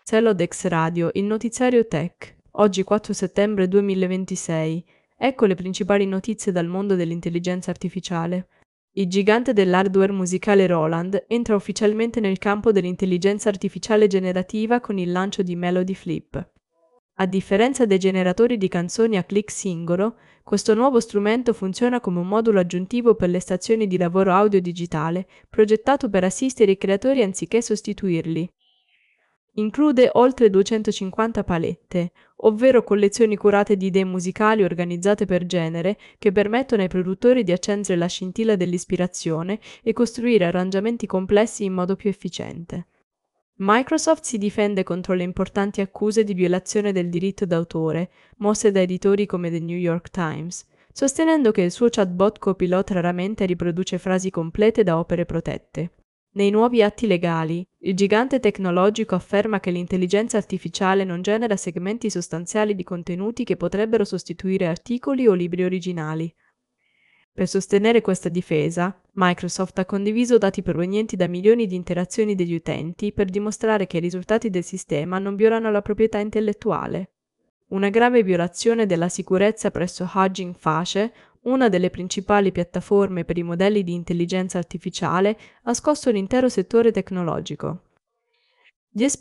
Celodex Radio, il notiziario Tech. Oggi 4 settembre 2026. Ecco le principali notizie dal mondo dell'intelligenza artificiale. Il gigante dell'hardware musicale Roland entra ufficialmente nel campo dell'intelligenza artificiale generativa con il lancio di Melody Flip. A differenza dei generatori di canzoni a click singolo, questo nuovo strumento funziona come un modulo aggiuntivo per le stazioni di lavoro audio digitale, progettato per assistere i creatori anziché sostituirli. Include oltre 250 palette, ovvero collezioni curate di idee musicali organizzate per genere che permettono ai produttori di accendere la scintilla dell'ispirazione e costruire arrangiamenti complessi in modo più efficiente. Microsoft si difende contro le importanti accuse di violazione del diritto d'autore, mosse da editori come The New York Times, sostenendo che il suo chatbot Copilot raramente riproduce frasi complete da opere protette. Nei nuovi atti legali, il gigante tecnologico afferma che l'intelligenza artificiale non genera segmenti sostanziali di contenuti che potrebbero sostituire articoli o libri originali. Per sostenere questa difesa, Microsoft ha condiviso dati provenienti da milioni di interazioni degli utenti per dimostrare che i risultati del sistema non violano la proprietà intellettuale. Una grave violazione della sicurezza presso Hugging Face, una delle principali piattaforme per i modelli di intelligenza artificiale, ha scosso l'intero settore tecnologico. Gli